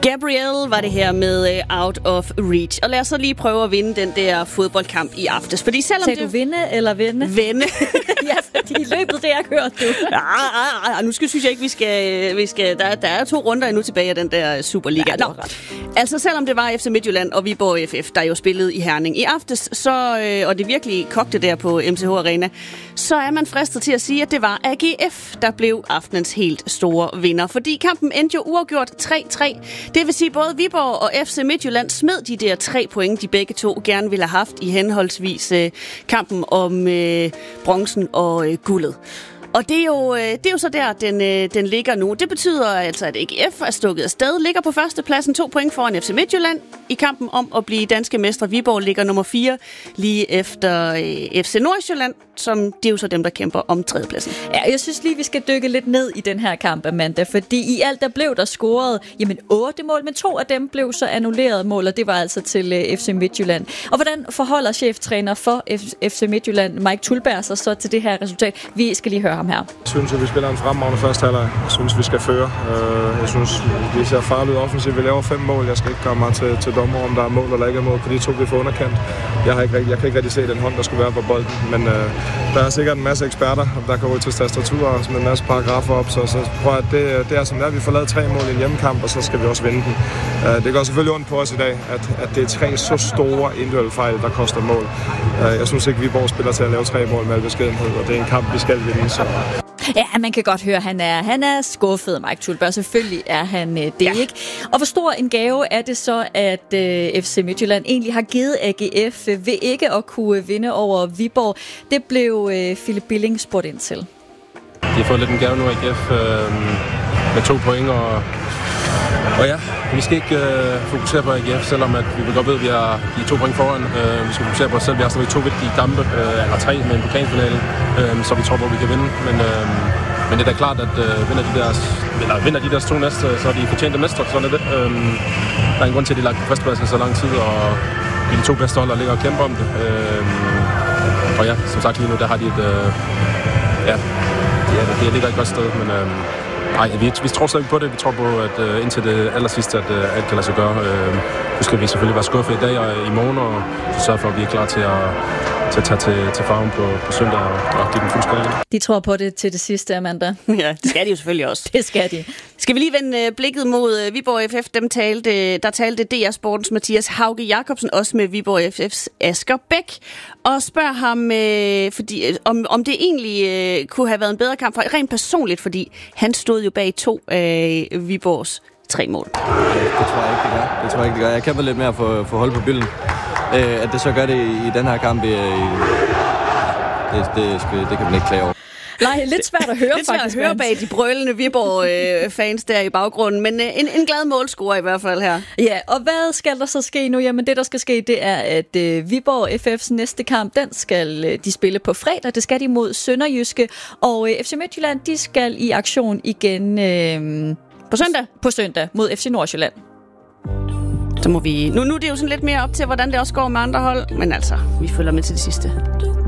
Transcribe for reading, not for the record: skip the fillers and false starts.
Gabrielle var det her med Out of Reach. Og lad os så lige prøve at vinde den der fodboldkamp i aftes. Fordi selvom du vinde eller vende? Vende. Ja, fordi i løbet det har hørt du. Nu synes jeg ikke, vi skal der er 2 runder endnu tilbage af den der Superliga. Ja, altså selvom det var FC Midtjylland og Viborg FF, der jo spillede i Herning i aftes, så, og det virkelig kogte der på MCH Arena, så er man fristet til at sige, at det var AGF, der blev aftenens helt store vinder. Fordi kampen endte jo uafgjort 3-3. Det vil sige, både Viborg og FC Midtjylland smed de der 3 point, de begge to gerne ville have haft i henholdsvis kampen om bronzen og guldet. Og det er jo så der, den ligger nu. Det betyder altså, at AGF er stukket afsted, ligger på førstepladsen 2 point foran FC Midtjylland. I kampen om at blive danske mestre Viborg ligger nummer 4, lige efter FC Nordsjælland, som det er jo så dem, der kæmper om 3. pladsen. Ja, jeg synes lige, vi skal dykke lidt ned i den her kamp, Amanda, fordi i alt der blev der scoret 8 mål, men 2 af dem blev så annulleret mål, og det var altså til FC Midtjylland. Og hvordan forholder cheftræner for FC Midtjylland, Mike Tulberg, sig så til det her resultat? Vi skal lige høre ham her. Jeg synes, at vi spiller en fremragende første halvleg. Jeg synes, vi skal føre. Jeg synes, vi ser farligt offensivt. Vi laver 5 mål. Jeg skal ikke komme mig til dommer, om der er mål eller ikke er mål, på de 2 vi får underkendt. Jeg kan ikke rigtig se den hånd, der skulle være på bolden, men der er sikkert en masse eksperter, der kan gå til tastatur og med en masse paragrafer op, så prøv at det er som det er. Vi får lavet 3 mål i en hjemmekamp, og så skal vi også vinde den. Det går selvfølgelig ondt på os i dag, at det er 3 så store individuelle fejl, der koster mål. Jeg synes ikke, Viborg spiller til at lave 3 mål med al beskedenhed, og det er en kamp, vi skal vinde. Så. Ja, man kan godt høre, at han er skuffet, Mike Tulberg. Selvfølgelig er han det, ikke? Og hvor stor en gave er det så, at FC Midtjylland egentlig har givet AGF ved ikke at kunne vinde over Viborg? Det blev Philip Billing spurgt ind til. De har fået lidt en gave nu, AGF, med 2 point, og ja, vi skal ikke fokusere på AGF, selvom at vi vil godt ved, at vi har de 2 point foran. Vi skal fokusere på os selv. Vi har stadig 2 vigtige kampe, eller 3 med en pokalfinale, så vi tror på, at vi kan vinde. Men det er da klart, at vinder de deres 2 næste, så er de fortjente mestre. Sådan er det. Der er en grund til, at de har lagt på førstepladsen så lang tid, og de er de 2 bedste hold, der ligger og kæmper om det. Og ja, som sagt lige nu, der har de et... det ligger et godt sted, men... Nej, vi tror slet ikke på det. Vi tror på, at indtil det allersidste, at alt kan lade sig gøre. Nu skal vi selvfølgelig være skuffet i dag og i morgen, og sørge for, at vi er klar til at tage til farven på søndag og give den fuldstændig. De tror på det til det sidste, Amanda. Ja, det skal de jo selvfølgelig også. Det skal de. Skal vi lige vende blikket mod Viborg FF? Der talte DR Sportens Mathias Hauge Jacobsen også med Viborg FF's Asger Bæk og spørger ham, om det egentlig kunne have været en bedre kamp, rent personligt, fordi han stod jo bag 2 af Viborgs 3 mål. Det tror jeg ikke, det gør. Jeg kæmper lidt mere for at holde på bylden. At det så gør det i den her kamp, det kan man ikke klage over. Nej, lidt svært at høre faktisk. Lidt svært at høre bag de brølende Viborg-fans der i baggrunden, men en glad målscorer i hvert fald her. Ja, og hvad skal der så ske nu? Jamen det, der skal ske, det er, at Viborg FF's næste kamp, den skal de spille på fredag. Det skal de mod Sønderjyske, og FC Midtjylland, de skal i aktion igen på søndag mod FC Nordsjælland. Så må vi... Nu er det jo sådan lidt mere op til, hvordan det også går med andre hold, men altså, vi følger med til det sidste.